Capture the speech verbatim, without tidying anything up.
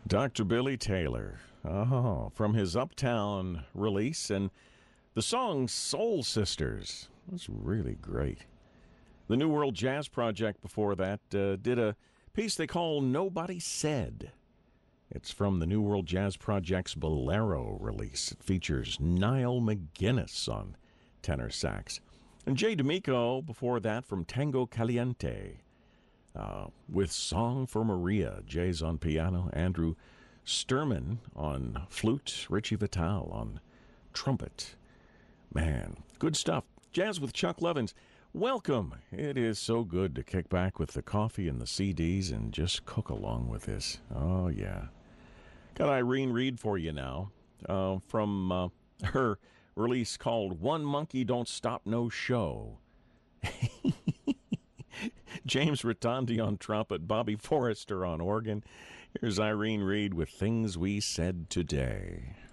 Doctor Billy Taylor, oh, from his Uptown release, and the song Soul Sisters. That's really great. The New World Jazz Project before that uh, did a piece they call Nobody Said. It's from the New World Jazz Project's Bolero release. It features Niall McGuinness on tenor sax. And Jay D'Amico before that from Tango Caliente. Uh, with Song for Maria. Jay's on piano, Andrew Sturman on flute, Richie Vital on trumpet. Man, good stuff. Jazz with Chuck Levins. Welcome. It is so good to kick back with the coffee and the C Ds and just cook along with this. Oh, yeah. Got Irene Reed for you now uh, from uh, her release called One Monkey Don't Stop No Show. James Rotondi on trumpet, Bobby Forrester on organ. Here's Irene Reed with Things We Said Today.